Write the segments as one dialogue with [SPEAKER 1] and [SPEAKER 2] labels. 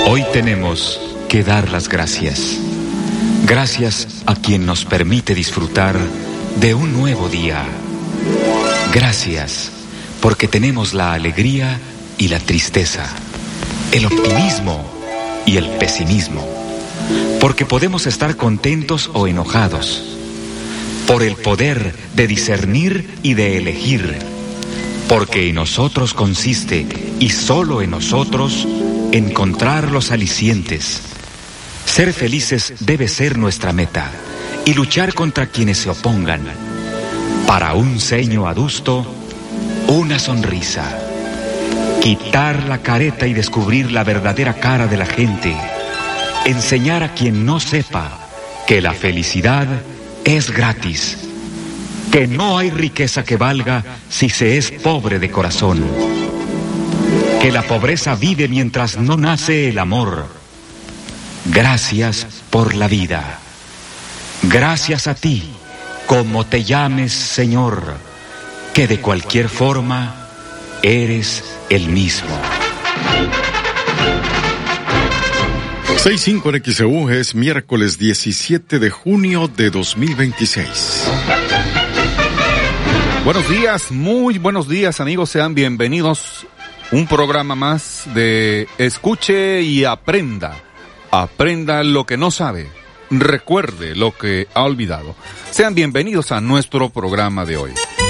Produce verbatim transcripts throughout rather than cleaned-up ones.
[SPEAKER 1] Hoy tenemos que dar las gracias. Gracias a quien nos permite disfrutar de un nuevo día. Gracias porque tenemos la alegría y la tristeza, el optimismo y el pesimismo, porque podemos estar contentos o enojados, por el poder de discernir y de elegir, porque en nosotros consiste, y solo en nosotros, encontrar los alicientes. Ser felices debe ser nuestra meta, y luchar contra quienes se opongan. Para un ceño adusto, una sonrisa. Quitar la careta y descubrir la verdadera cara de la gente. Enseñar a quien no sepa que la felicidad es gratis. Que no hay riqueza que valga si se es pobre de corazón. Que la pobreza vive mientras no nace el amor. Gracias por la vida. Gracias a ti, como te llames, Señor, que de cualquier forma eres el mismo.
[SPEAKER 2] seis cinco en X E U, es miércoles diecisiete de junio de dos mil veintiséis.
[SPEAKER 3] Buenos días, muy buenos días, amigos, sean bienvenidos. Un programa más de Escuche y Aprenda. Aprenda lo que no sabe, recuerde lo que ha olvidado. Sean bienvenidos a nuestro programa de hoy.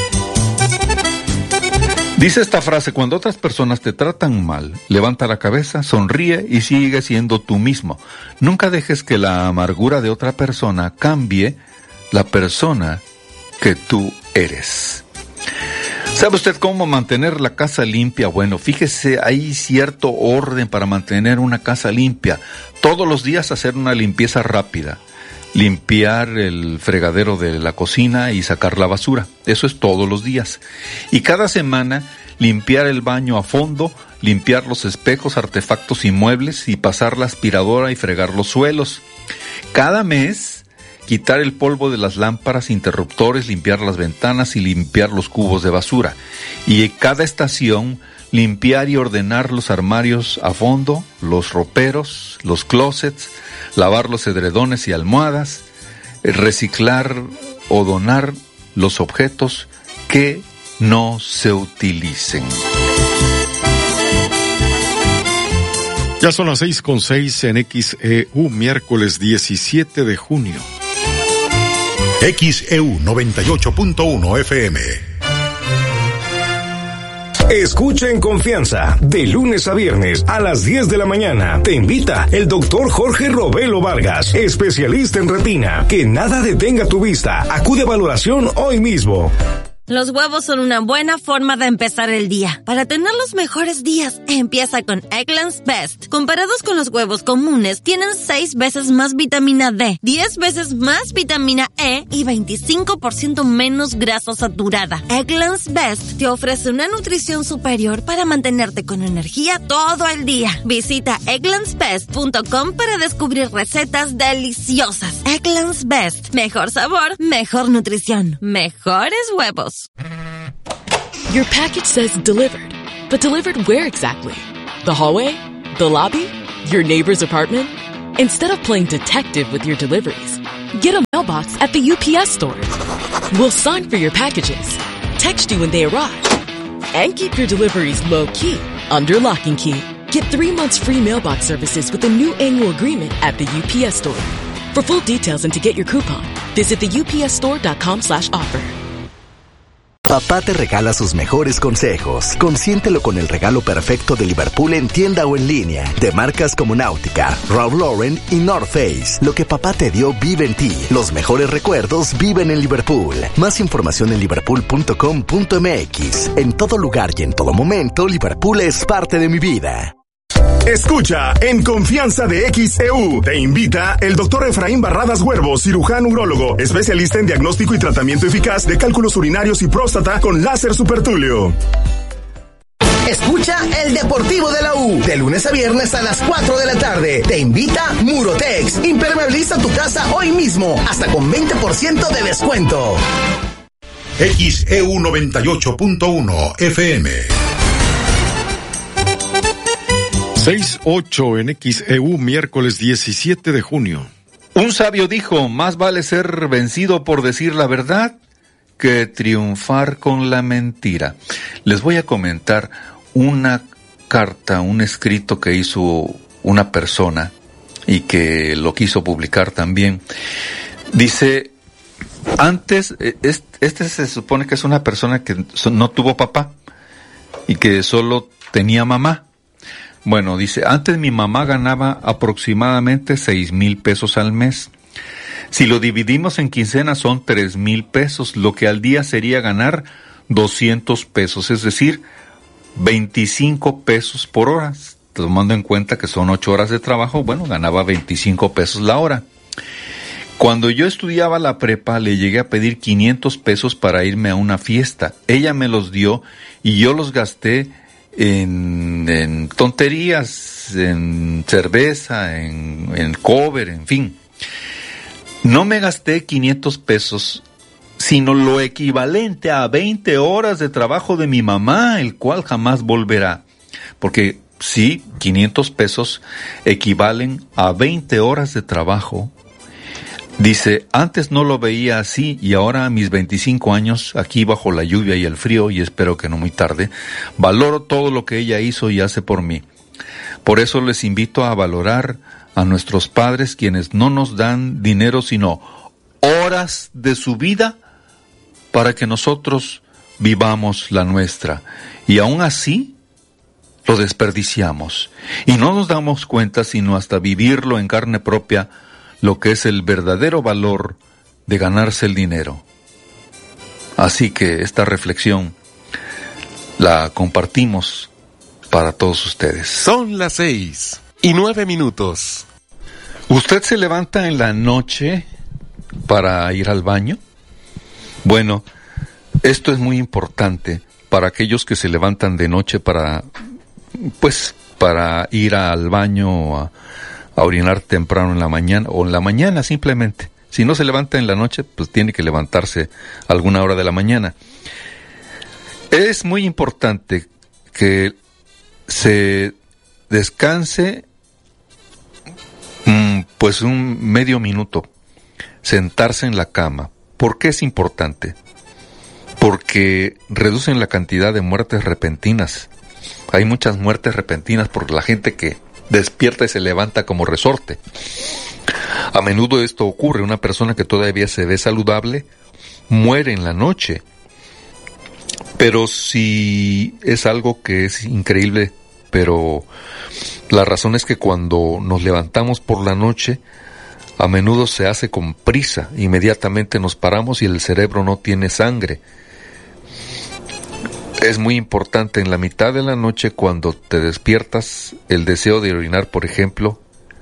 [SPEAKER 3] Dice esta frase: cuando otras personas te tratan mal, levanta la cabeza, sonríe y sigue siendo tú mismo. Nunca dejes que la amargura de otra persona cambie la persona que tú eres. ¿Sabe usted cómo mantener la casa limpia? Bueno, fíjese, hay cierto orden para mantener una casa limpia. Todos los días hacer una limpieza rápida. Limpiar el fregadero de la cocina y sacar la basura. Eso es todos los días. Y cada semana limpiar el baño a fondo, limpiar los espejos, artefactos y muebles y pasar la aspiradora y fregar los suelos. Cada mes quitar el polvo de las lámparas, interruptores, limpiar las ventanas y limpiar los cubos de basura. Y cada estación limpiar y ordenar los armarios a fondo, los roperos, los closets, lavar los edredones y almohadas, reciclar o donar los objetos que no se utilicen.
[SPEAKER 2] Ya son las seis con seis en X E U, miércoles diecisiete de junio.
[SPEAKER 4] X E U noventa y ocho punto uno F M.
[SPEAKER 5] Escucha en confianza, de lunes a viernes a las diez de la mañana. Te invita el doctor Jorge Robelo Vargas, especialista en retina. Que nada detenga tu vista. Acude a valoración hoy mismo.
[SPEAKER 6] Los huevos son una buena forma de empezar el día. Para tener los mejores días, empieza con Eggland's Best. Comparados con los huevos comunes, tienen seis veces más vitamina D, diez veces más vitamina E y veinticinco por ciento menos grasa saturada. Eggland's Best te ofrece una nutrición superior para mantenerte con energía todo el día. Visita egglands best punto com para descubrir recetas deliciosas. Eggland's Best. Mejor sabor, mejor nutrición, mejores huevos.
[SPEAKER 7] Your package says delivered, but delivered where exactly? The hallway? The lobby? Your neighbor's apartment? Instead of playing detective with your deliveries, get a mailbox at the U P S store. We'll sign for your packages, text you when they arrive, and keep your deliveries low-key, under lock and key. Get three months free mailbox services with a new annual agreement at the U P S store. For full details and to get your coupon, visit the U P S store dot com slash offer.
[SPEAKER 8] Papá te regala sus mejores consejos. Consiéntelo con el regalo perfecto de Liverpool en tienda o en línea. De marcas como Nautica, Ralph Lauren y North Face. Lo que papá te dio vive en ti. Los mejores recuerdos viven en Liverpool. Más información en liverpool punto com punto m x. En todo lugar y en todo momento, Liverpool es parte de mi vida.
[SPEAKER 5] Escucha en confianza de X E U. Te invita el doctor Efraín Barradas Huervo, cirujano urólogo, especialista en diagnóstico y tratamiento eficaz de cálculos urinarios y próstata con láser supertulio.
[SPEAKER 9] Escucha el Deportivo de la U, de lunes a viernes a las cuatro de la tarde. Te invita Murotex. Impermeabiliza tu casa hoy mismo, hasta con veinte por ciento de descuento.
[SPEAKER 4] X E U noventa y ocho punto uno F M.
[SPEAKER 2] seis ocho en X E U, miércoles diecisiete de junio.
[SPEAKER 3] Un sabio dijo, más vale ser vencido por decir la verdad que triunfar con la mentira. Les voy a comentar una carta, un escrito que hizo una persona y que lo quiso publicar también. Dice, antes, este se supone que es una persona que no tuvo papá y que solo tenía mamá. Bueno, dice, antes mi mamá ganaba aproximadamente seis mil pesos al mes. Si lo dividimos en quincenas son tres mil pesos, lo que al día sería ganar doscientos pesos, es decir, veinticinco pesos por hora. Tomando en cuenta que son ocho horas de trabajo, bueno, ganaba veinticinco pesos la hora. Cuando yo estudiaba la prepa, le llegué a pedir quinientos pesos para irme a una fiesta. Ella me los dio y yo los gasté en, en tonterías, en cerveza, en, en cover, en fin. No me gasté quinientos pesos, sino lo equivalente a veinte horas de trabajo de mi mamá, el cual jamás volverá. Porque sí, quinientos pesos equivalen a veinte horas de trabajo. Dice, antes no lo veía así y ahora a mis veinticinco años, aquí bajo la lluvia y el frío, y espero que no muy tarde, valoro todo lo que ella hizo y hace por mí. Por eso les invito a valorar a nuestros padres, quienes no nos dan dinero sino horas de su vida para que nosotros vivamos la nuestra. Y aún así lo desperdiciamos y no nos damos cuenta sino hasta vivirlo en carne propia, lo que es el verdadero valor de ganarse el dinero. Así que esta reflexión la compartimos para todos ustedes.
[SPEAKER 10] Son las seis y nueve minutos.
[SPEAKER 3] ¿Usted se levanta en la noche para ir al baño? Bueno, esto es muy importante para aquellos que se levantan de noche para, pues, para ir al baño a a orinar temprano en la mañana, o en la mañana simplemente. Si no se levanta en la noche, pues tiene que levantarse a alguna hora de la mañana. Es muy importante que se descanse mmm, pues un medio minuto, sentarse en la cama. ¿Por qué es importante? Porque reducen la cantidad de muertes repentinas. Hay muchas muertes repentinas por la gente que despierta y se levanta como resorte. A menudo esto ocurre. Una persona que todavía se ve saludable muere en la noche. Pero si es algo que es increíble, pero la razón es que cuando nos levantamos por la noche, a menudo se hace con prisa. Inmediatamente nos paramos y el cerebro no tiene sangre. Es muy importante en la mitad de la noche, cuando te despiertas, el deseo de orinar, por ejemplo,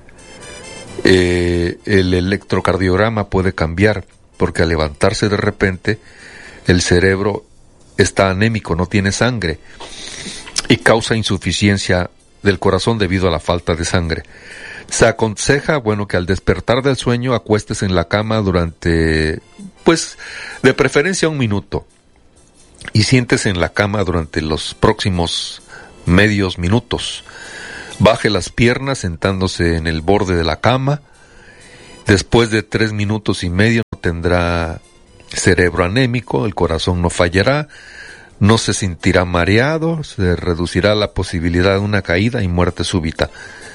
[SPEAKER 3] eh, el electrocardiograma puede cambiar, porque al levantarse de repente, el cerebro está anémico, no tiene sangre, y causa insuficiencia del corazón debido a la falta de sangre. Se aconseja, bueno, que al despertar del sueño acuestes en la cama durante, pues, de preferencia un minuto, y siéntese en la cama durante los próximos medios minutos. Baje las piernas sentándose en el borde de la cama. Después de tres minutos y medio no tendrá cerebro anémico, el corazón no fallará, no se sentirá mareado, se reducirá la posibilidad de una caída y muerte súbita.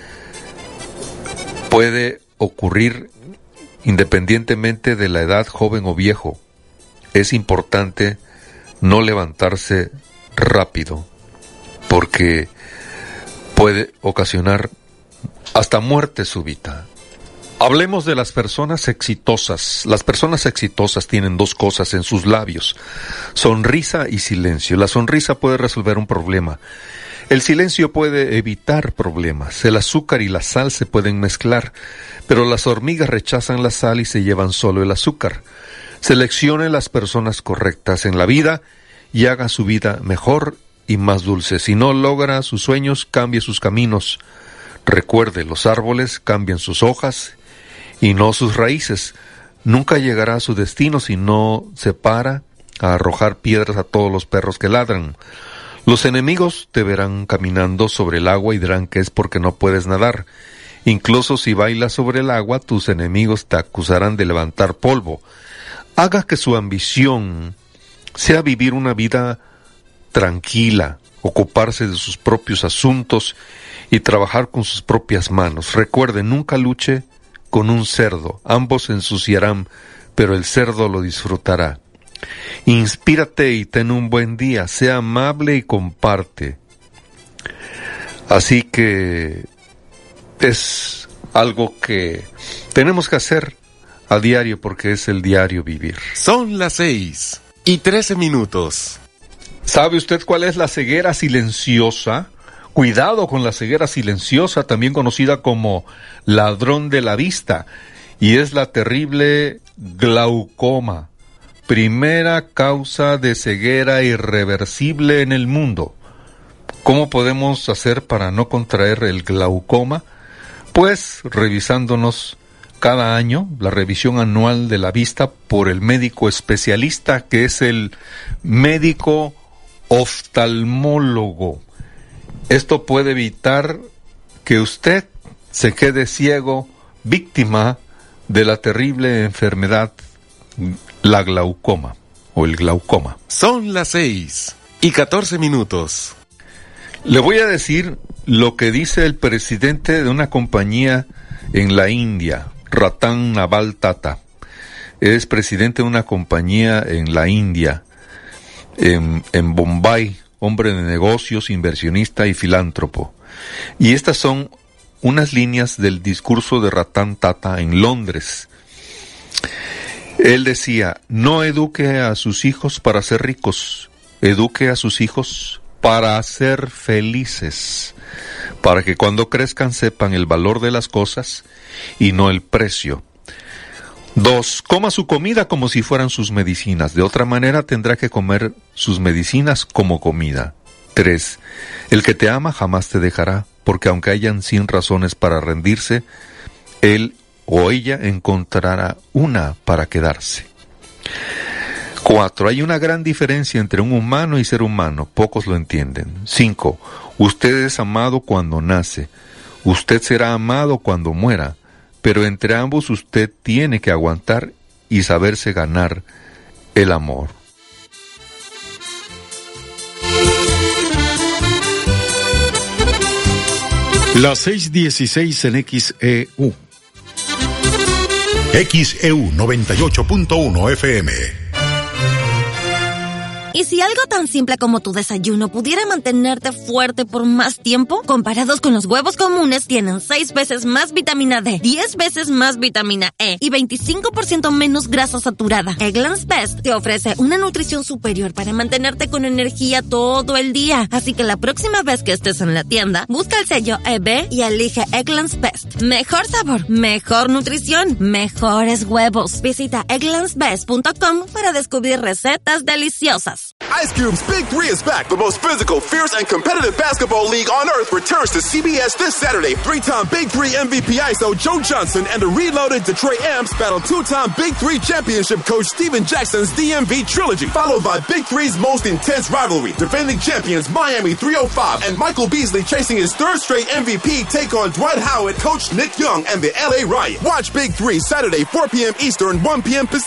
[SPEAKER 3] Puede ocurrir independientemente de la edad, joven o viejo. Es importante no levantarse rápido, porque puede ocasionar hasta muerte súbita. Hablemos de las personas exitosas. Las personas exitosas tienen dos cosas en sus labios: sonrisa y silencio. La sonrisa puede resolver un problema. El silencio puede evitar problemas. El azúcar y la sal se pueden mezclar, pero las hormigas rechazan la sal y se llevan solo el azúcar. Seleccione las personas correctas en la vida y haga su vida mejor y más dulce. Si no logra sus sueños, cambie sus caminos. Recuerde, los árboles cambian sus hojas y no sus raíces. Nunca llegará a su destino si no se para a arrojar piedras a todos los perros que ladran. Los enemigos te verán caminando sobre el agua y dirán que es porque no puedes nadar. Incluso si bailas sobre el agua, tus enemigos te acusarán de levantar polvo. Haga que su ambición sea vivir una vida tranquila, ocuparse de sus propios asuntos y trabajar con sus propias manos. Recuerde, nunca luche con un cerdo. Ambos se ensuciarán, pero el cerdo lo disfrutará. Inspírate y ten un buen día. Sea amable y comparte. Así que es algo que tenemos que hacer a diario porque es el diario vivir.
[SPEAKER 10] Son las seis y trece minutos.
[SPEAKER 3] ¿Sabe usted cuál es la ceguera silenciosa? Cuidado con la ceguera silenciosa, también conocida como ladrón de la vista, y es la terrible glaucoma, primera causa de ceguera irreversible en el mundo. ¿Cómo podemos hacer para no contraer el glaucoma? Pues revisándonos cada año, la revisión anual de la vista por el médico especialista, que es el médico oftalmólogo. Esto puede evitar que usted se quede ciego, víctima de la terrible enfermedad, la glaucoma o el glaucoma.
[SPEAKER 10] Son las seis y catorce minutos.
[SPEAKER 3] Le voy a decir lo que dice el presidente de una compañía en la India, Ratan Naval Tata. Es presidente de una compañía en la India, en, en Bombay, hombre de negocios, inversionista y filántropo. Y estas son unas líneas del discurso de Ratan Tata en Londres. Él decía: no eduque a sus hijos para ser ricos, eduque a sus hijos para ser felices, para que cuando crezcan sepan el valor de las cosas y no el precio. Dos, coma su comida como si fueran sus medicinas, de otra manera tendrá que comer sus medicinas como comida. Tres, el que te ama jamás te dejará, porque aunque hayan cien razones para rendirse, él o ella encontrará una para quedarse. Cuatro, hay una gran diferencia entre un humano y ser humano, pocos lo entienden. Cinco, usted es amado cuando nace, usted será amado cuando muera, pero entre ambos usted tiene que aguantar y saberse ganar el amor.
[SPEAKER 2] Las seis dieciséis en X E U.
[SPEAKER 4] X E U noventa y ocho punto uno F M.
[SPEAKER 6] ¿Y si algo tan simple como tu desayuno pudiera mantenerte fuerte por más tiempo? Comparados con los huevos comunes, tienen seis veces más vitamina D, diez veces más vitamina E y veinticinco por ciento menos grasa saturada. Eggland's Best te ofrece una nutrición superior para mantenerte con energía todo el día. Así que la próxima vez que estés en la tienda, busca el sello E B y elige Eggland's Best. Mejor sabor, mejor nutrición, mejores huevos. Visita egglands best punto com para descubrir recetas deliciosas.
[SPEAKER 11] Ice Cube's Big Three is back. The most physical, fierce, and competitive basketball league on earth returns to C B S this Saturday. Three-time Big Three M V P I S O Joe Johnson and the reloaded Detroit Amps battle two-time Big Three championship coach Steven Jackson's D M V trilogy, followed by Big Three's most intense rivalry. Defending champions Miami three oh five and Michael Beasley chasing his third straight M V P take on Dwight Howard, coach Nick Young, and the L A Riot. Watch Big Three Saturday, four p.m. Eastern, one p.m. Pacific